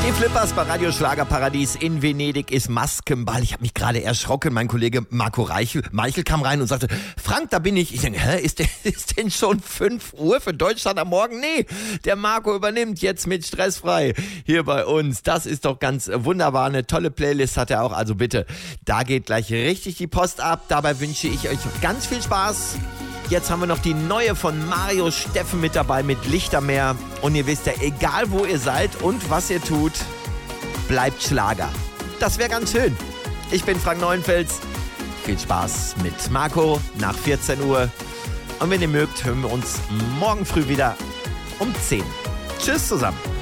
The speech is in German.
Die Flippers bei Radio Schlagerparadies in Venedig ist Maskenball. Ich habe mich gerade erschrocken. Mein Kollege Marco Meichel kam rein und sagte, Frank, da bin ich. Ich denke, ist denn schon 5 Uhr für Deutschland am Morgen? Nee, der Marco übernimmt jetzt mit Stressfrei hier bei uns. Das ist doch ganz wunderbar. Eine tolle Playlist hat er auch. Also bitte, da geht gleich richtig die Post ab. Dabei wünsche ich euch ganz viel Spaß. Jetzt haben wir noch die neue von Mario Steffen mit dabei mit Lichtermeer. Und ihr wisst ja, egal wo ihr seid und was ihr tut, bleibt Schlager. Das wäre ganz schön. Ich bin Frank Neuenfels. Viel Spaß mit Marco nach 14 Uhr. Und wenn ihr mögt, hören wir uns morgen früh wieder um 10. Tschüss zusammen.